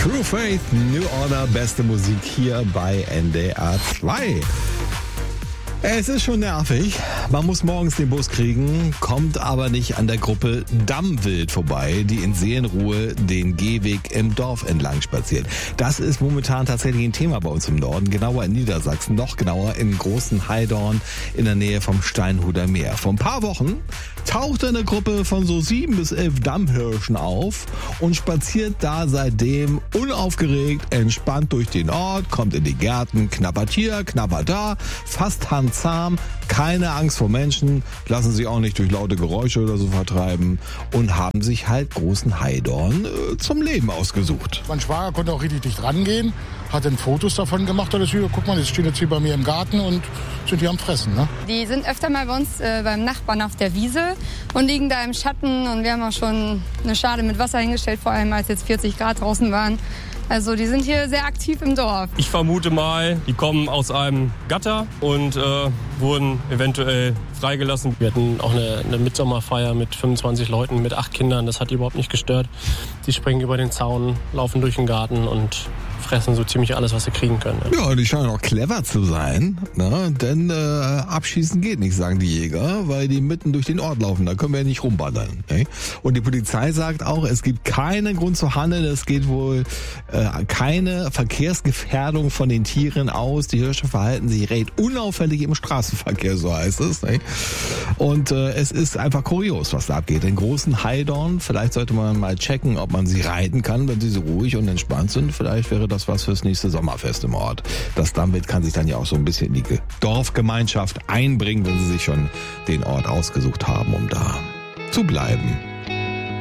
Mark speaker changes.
Speaker 1: True Faith, New Order, beste Musik hier bei NDR 2. Es ist schon nervig. Man muss morgens den Bus kriegen, kommt aber nicht an der Gruppe Dammwild vorbei, die in Seelenruhe den Gehweg im Dorf entlang spaziert. Das ist momentan tatsächlich ein Thema bei uns im Norden, genauer in Niedersachsen, noch genauer in Großen Heidorn in der Nähe vom Steinhuder Meer. Vor ein paar Wochen tauchte eine Gruppe von so 7 bis 11 Dammhirschen auf und spaziert da seitdem unaufgeregt, entspannt durch den Ort, kommt in die Gärten, knabbert hier, knabbert da, fast handzahm, keine Angst vor Menschen, lassen sich auch nicht durch laute Geräusche oder so vertreiben und haben sich halt Großen Heidorn zum Leben ausgesucht.
Speaker 2: Mein Schwager konnte auch richtig dicht rangehen, hat dann Fotos davon gemacht. Alles hier, guck mal, die stehen jetzt hier bei mir im Garten und sind hier am Fressen. Ne?
Speaker 3: Die sind öfter mal bei uns beim Nachbarn auf der Wiese und liegen da im Schatten. Und wir haben auch schon eine Schale mit Wasser hingestellt, vor allem als jetzt 40 Grad draußen waren. Also die sind hier sehr aktiv im Dorf.
Speaker 4: Ich vermute mal, die kommen aus einem Gatter und wurden eventuell freigelassen. Wir hatten auch eine Mitsommerfeier mit 25 Leuten, mit 8 Kindern. Das hat die überhaupt nicht gestört. Die springen über den Zaun, laufen durch den Garten und fressen so ziemlich alles, was sie kriegen können.
Speaker 1: Ja, die scheinen auch clever zu sein, ne? Denn abschießen geht nicht, sagen die Jäger, weil die mitten durch den Ort laufen. Da können wir ja nicht rumballern. Ne? Und die Polizei sagt auch, es gibt keinen Grund zu handeln. Es geht wohl keine Verkehrsgefährdung von den Tieren aus. Die Hirsche verhalten sich recht unauffällig im Straßenverkehr, so heißt es. Ne? Und es ist einfach kurios, was da abgeht. In Großen Heidorn, vielleicht sollte man mal checken, ob man sie reiten kann, wenn sie so ruhig und entspannt sind. Vielleicht wäre das was fürs nächste Sommerfest im Ort. Das Dammwild kann sich dann ja auch so ein bisschen in die Dorfgemeinschaft einbringen, wenn sie sich schon den Ort ausgesucht haben, um da zu bleiben.